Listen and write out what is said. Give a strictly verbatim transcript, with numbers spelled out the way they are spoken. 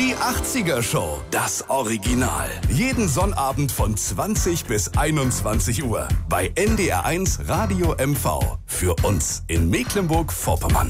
Die achtziger Show, das Original. Jeden Sonnabend von zwanzig bis einundzwanzig Uhr bei N D R eins Radio M V. Für uns in Mecklenburg-Vorpommern.